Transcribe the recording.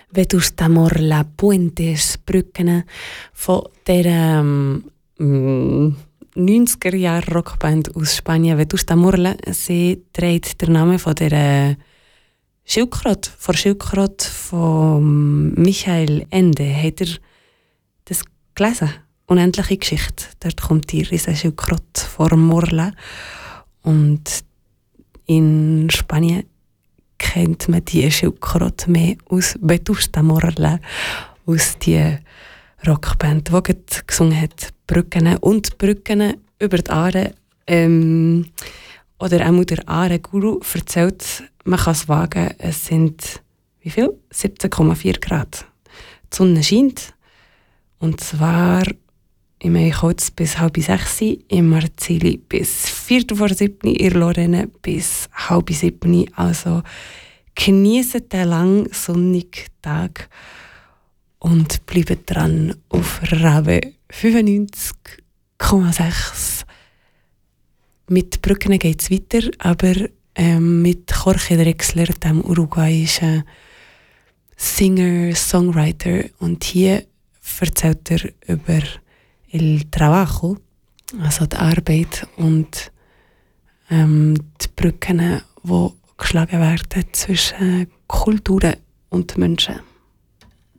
Vetusta Morla Puentes Brücken von der 90er-Jahre-Rockband aus Spanien. Vetusta Morla, sie trägt den Namen von der Schildkröte, von Michael Ende. Hat er das gelesen? Unendliche Geschichte. Dort kommt die Riesenschildkröte vor Morla. Und in Spanien kennt man die Schildkröte mehr aus Vetusta Morla, aus die Rockband, die gesungen hat, Brücken und Brücken über die Aare. Oder auch der Aare-Guru erzählt, man kann es wagen, es sind, wie viel? 17,4 Grad. Die Sonne scheint, und zwar im Eichholz bis 5:30, im Marzili bis 6:45, in Lorraine bis 6:30. Also genießt den langen sonnigen Tag und bleibt dran auf Rave 95,6. Mit Brücken geht es weiter, aber mit Jorge Drexler, dem uruguayischen Singer, Songwriter. Und hier erzählt er über El Trabajo, also die Arbeit und die Brücken, die geschlagen werden zwischen Kulturen und Menschen.